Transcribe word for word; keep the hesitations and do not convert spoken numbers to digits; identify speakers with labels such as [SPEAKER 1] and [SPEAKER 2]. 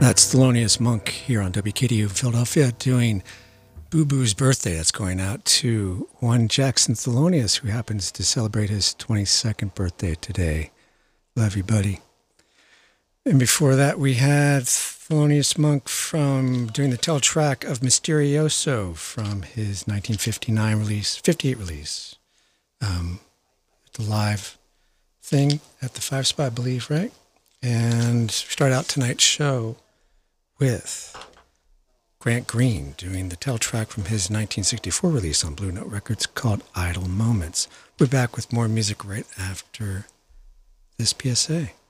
[SPEAKER 1] That's Thelonious Monk here on W K D U Philadelphia doing Boo Boo's birthday. That's going out to one Jackson Thelonious, who happens to celebrate his twenty-second birthday today. Love you, buddy. And before that, we had Thelonious Monk from doing the title track of Misterioso from his nineteen fifty-nine release, fifty-eight release. Um, the live thing at the Five Spot, I believe, right? And start out tonight's show with Grant Green doing the title track from his nineteen sixty-four release on Blue Note Records called Idle Moments. We're back with more music right after this P S A.